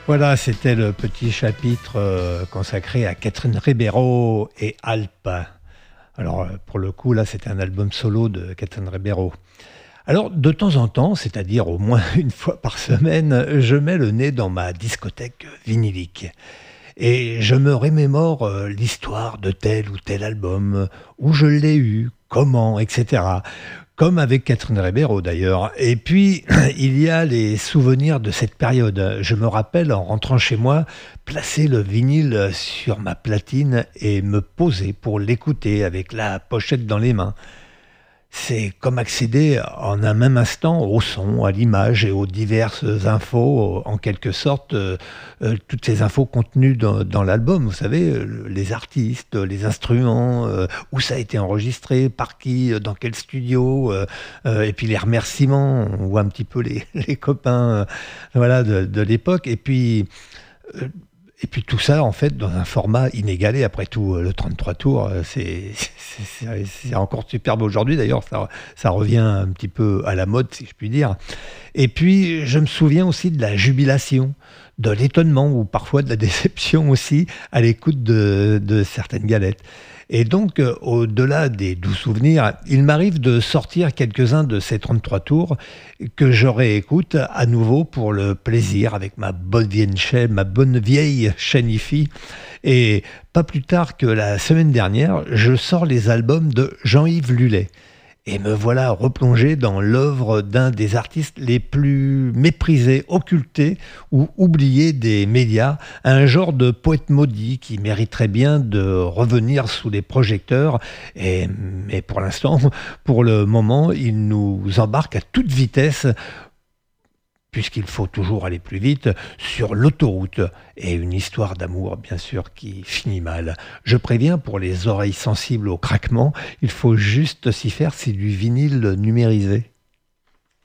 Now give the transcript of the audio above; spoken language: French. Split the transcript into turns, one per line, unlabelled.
Voilà, c'était le petit chapitre consacré à Catherine Ribeiro et Alpes. Alors, pour le coup, là, c'était un album solo de Catherine Ribeiro. Alors, de temps en temps, c'est-à-dire au moins une fois par semaine, je mets le nez dans ma discothèque vinylique. Et je me remémore l'histoire de tel ou tel album, où je l'ai eu, comment, etc. Comme avec Catherine Ribeiro d'ailleurs. Et puis, il y a les souvenirs de cette période. Je me rappelle, en rentrant chez moi, placer le vinyle sur ma platine et me poser pour l'écouter avec la pochette dans les mains. C'est comme accéder en un même instant au son, à l'image et aux diverses infos, en quelque sorte, toutes ces infos contenues dans l'album, vous savez, les artistes, les instruments, où ça a été enregistré, par qui, dans quel studio, et puis les remerciements, on voit un petit peu les copains voilà, de l'époque, et puis tout ça, en fait, dans un format inégalé. Après tout, le 33 tours, c'est encore superbe aujourd'hui. D'ailleurs, ça revient un petit peu à la mode, si je puis dire. Et puis, je me souviens aussi de la jubilation, de l'étonnement ou parfois de la déception aussi à l'écoute de certaines galettes. Et donc, au-delà des doux souvenirs, il m'arrive de sortir quelques-uns de ces 33 tours que je réécoute à nouveau pour le plaisir avec ma bonne vieille chaîne hi-fi. Et pas plus tard que la semaine dernière, je sors les albums de Jean-Yves Lullet. Et me voilà replongé dans l'œuvre d'un des artistes les plus méprisés, occultés ou oubliés des médias, un genre de poète maudit qui mériterait bien de revenir sous les projecteurs. Mais pour l'instant, pour le moment, il nous embarque à toute vitesse, puisqu'il faut toujours aller plus vite, sur l'autoroute, et une histoire d'amour, bien sûr, qui finit mal. Je préviens, pour les oreilles sensibles au craquement, il faut juste s'y faire, c'est du vinyle numérisé.